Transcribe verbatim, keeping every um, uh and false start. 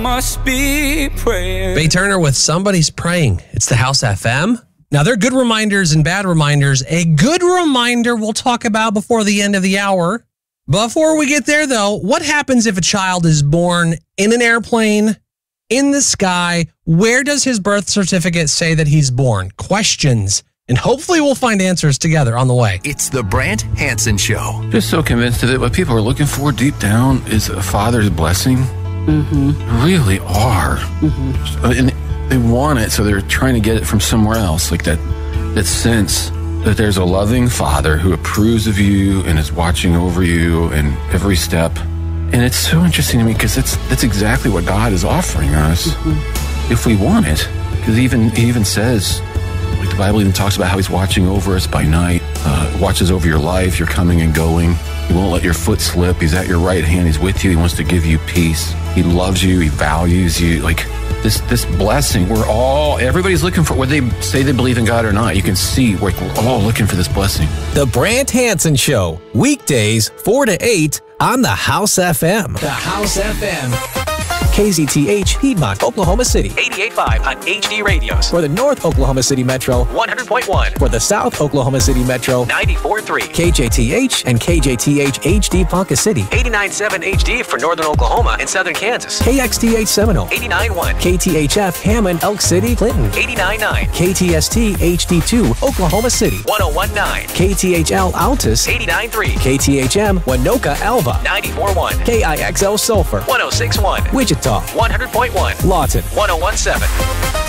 Must be prayer. Bay Turner with Somebody's Praying. It's the House F M. Now, there are good reminders and bad reminders. A good reminder we'll talk about before the end of the hour. Before we get there, though, what happens if a child is born in an airplane, in the sky? Where does his birth certificate say that he's born? Questions. And hopefully we'll find answers together on the way. It's the Brant Hansen Show. Just so convinced that what people are looking for deep down is a father's blessing. Mm-hmm. Really are. Mm-hmm. And they want it, so they're trying to get it from somewhere else. Like that, that sense that there's a loving father who approves of you and is watching over you in every step. And it's so interesting to me because that's, that's exactly what God is offering us mm-hmm. if we want it. Because even, he even says... Like the Bible even talks about how he's watching over us by night, uh, watches over your life, you're coming and going. He won't let your foot slip. He's at your right hand. He's with you. He wants to give you peace. He loves you. He values you. Like this this blessing, we're all, everybody's looking for, whether they say they believe in God or not, you can see we're all looking for this blessing. The Brant Hansen Show, weekdays four to eight on the House F M. The House F M. K Z T H, Piedmont, Oklahoma City. eighty-eight point five on H D Radios. For the North Oklahoma City Metro, one hundred point one. For the South Oklahoma City Metro, ninety-four point three. K J T H and K J T H H D Ponca City. eighty-nine point seven H D for Northern Oklahoma and Southern Kansas. K X T H Seminole. eighty-nine point one. K T H F, Hammond, Elk City, Clinton. eighty-nine point nine. K T S T H D two, Oklahoma City. one oh one point nine. K T H L, Altus. eighty-nine point three. K T H M, Winoka, Alva. ninety-four point one. K I X L, Sulphur. one oh six point one. Wichita. one hundred point one. Lawton. one oh one point seven.